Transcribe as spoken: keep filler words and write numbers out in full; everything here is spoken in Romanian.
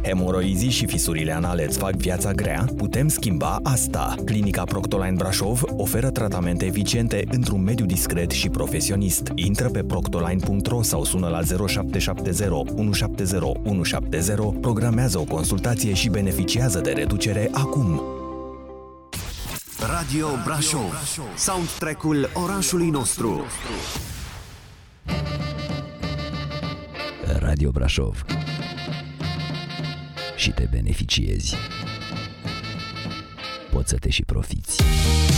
Hemoroizii și fisurile anale îți fac viața grea? Putem schimba asta. Clinica Proctoline Brașov oferă tratamente eficiente într-un mediu discret și profesionist. Intră pe proctoline punct ro sau sună la zero șapte șapte zero unu șapte zero unu șapte zero, programează o consultație și beneficiază de reducere acum. Radio Brașov, soundtrack-ul orașului nostru. Radio Brașov. Și te beneficiezi. Poți să te și profiți.